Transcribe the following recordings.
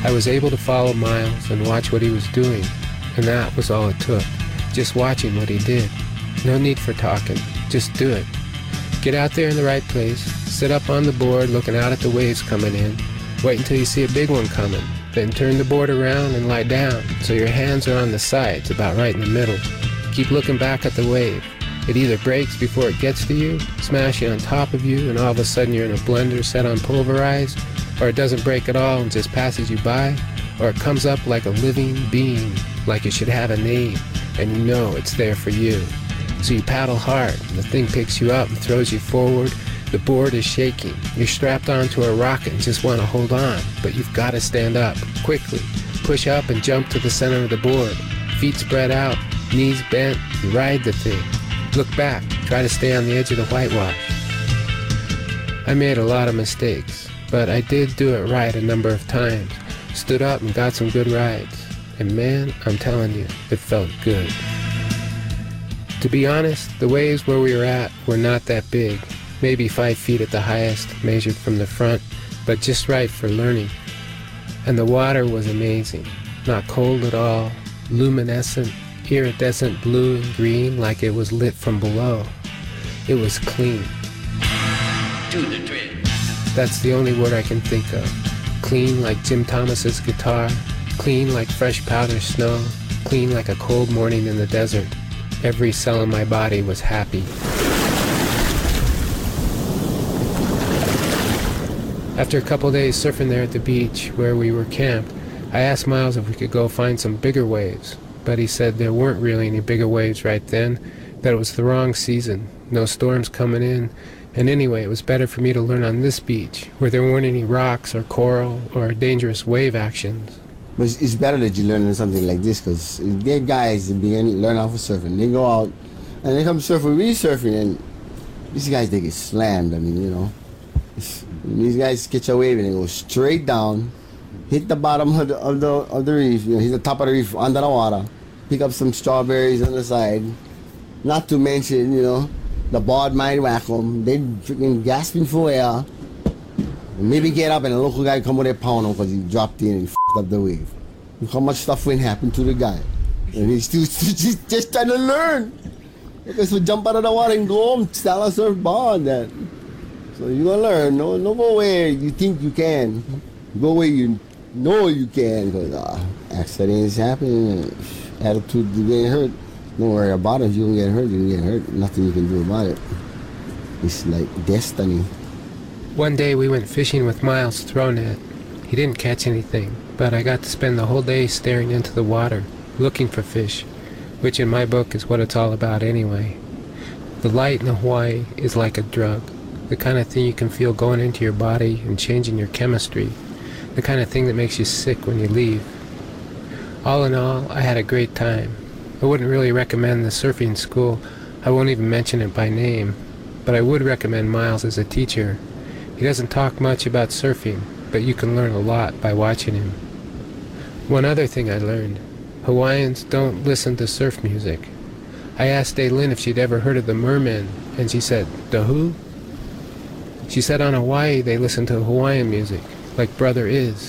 I was able to follow Miles and watch what he was doing, and that was all it took. Just watching what he did. No need for talking. Just do it. Get out there in the right place, sit up on the board looking out at the waves coming in, wait until you see a big one coming, then turn the board around and lie down so your hands are on the sides, about right in the middle. Keep looking back at the wave. It either breaks before it gets to you, smashing on top of you, and all of a sudden you're in a blender set on pulverize, or it doesn't break at all and just passes you by, or it comes up like a living being, like it should have a name, and you know it's there for you. So you paddle hard, and the thing picks you up and throws you forward. The board is shaking. You're strapped onto a rocket and just want to hold on, but you've got to stand up, quickly. Push up and jump to the center of the board. Feet spread out, knees bent, you ride the thing. Look back, try to stay on the edge of the whitewash. I made a lot of mistakes, but I did do it right a number of times. Stood up and got some good rides. And man, I'm telling you, it felt good. To be honest, the waves where we were at were not that big. Maybe 5 feet at the highest, measured from the front, but just right for learning. And the water was amazing. Not cold at all, luminescent, iridescent blue and green like it was lit from below. It was clean. Do the trick. That's the only word I can think of. Clean like Jim Thomas's guitar, clean like fresh powder snow, clean like a cold morning in the desert. Every cell in my body was happy. After a couple days surfing there at the beach where we were camped, I asked Miles if we could go find some bigger waves, but he said there weren't really any bigger waves right then, that it was the wrong season, no storms coming in, and anyway, it was better for me to learn on this beach, where there weren't any rocks or coral or dangerous wave actions. But it's better that you learn something like this, because there are guys that learn how to surfing. They go out and they come surfing, we surfing, and these guys, they get slammed. I mean, you know. These guys catch a wave and they go straight down, hit the bottom of the reef, you know, hit the top of the reef under the water, pick up some strawberries on the side. Not to mention, you know, the board might whack them. They freaking gasping for air. Maybe get up and a local guy come with a pound because he dropped in and he f***ed up the wave. Look how much stuff went happen to the guy. And he's still just trying to learn. Okay, so jump out of the water and go home, style a surfboard then. So you're gonna learn. No go where you think you can. Go where you know you can. Because accidents happen. Attitude, you get hurt. Don't worry about it. If you don't get hurt, you don't get hurt. Nothing you can do about it. It's like destiny. One day we went fishing with Miles' throw net. He didn't catch anything, but I got to spend the whole day staring into the water, looking for fish, which in my book is what it's all about anyway. The light in Hawaii is like a drug, the kind of thing you can feel going into your body and changing your chemistry, the kind of thing that makes you sick when you leave. All in all, I had a great time. I wouldn't really recommend the surfing school. I won't even mention it by name, but I would recommend Miles as a teacher. He doesn't talk much about surfing, but you can learn a lot by watching him. One other thing I learned, Hawaiians don't listen to surf music. I asked Daylin if she'd ever heard of the Mermen, and she said, "The who?" She said on Hawaii they listen to Hawaiian music, like Brother Is.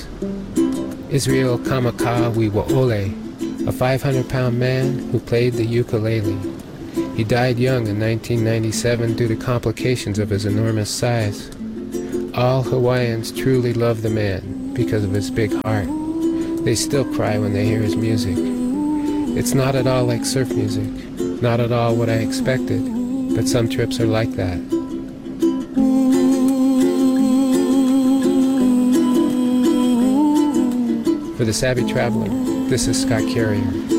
Israel Kamaka Wiwaole, a 500-pound man who played the ukulele. He died young in 1997 due to complications of his enormous size. All Hawaiians truly love the man because of his big heart. They still cry when they hear his music. It's not at all like surf music, not at all what I expected, but some trips are like that. For The Savvy Traveler, this is Scott Carrier.